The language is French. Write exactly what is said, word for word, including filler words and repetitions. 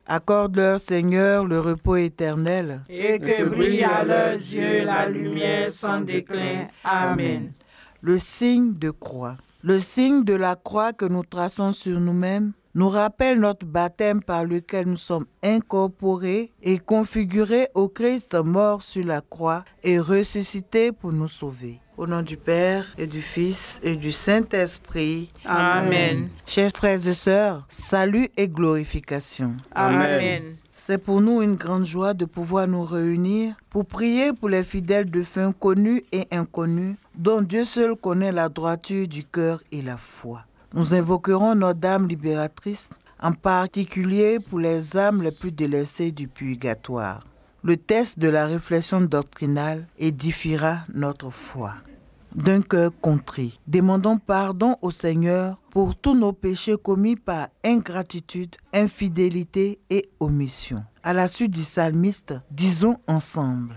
Accorde-leur, Seigneur, le repos éternel. Et que brille à leurs yeux la lumière sans déclin. Amen. Le signe de croix. Le signe de la croix que nous traçons sur nous-mêmes nous rappelle notre baptême par lequel nous sommes incorporés et configurés au Christ mort sur la croix et ressuscité pour nous sauver. Au nom du Père et du Fils et du Saint-Esprit. Amen. Chers frères et sœurs, salut et glorification. Amen. C'est pour nous une grande joie de pouvoir nous réunir pour prier pour les fidèles défunts connus et inconnus, dont Dieu seul connaît la droiture du cœur et la foi. Nous invoquerons notre Dame libératrice, en particulier pour les âmes les plus délaissées du purgatoire. Le test de la réflexion doctrinale édifiera notre foi. D'un cœur contrit, demandons pardon au Seigneur pour tous nos péchés commis par ingratitude, infidélité et omission. À la suite du psalmiste, disons ensemble.